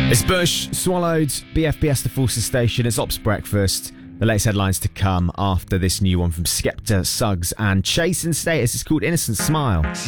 It's Bush, Swallowed, BFBS The Forces Station, it's Ops Breakfast. The latest headlines to come after this new one from Skepta, Suggs and Chase in Status. It's called Innocent Smile.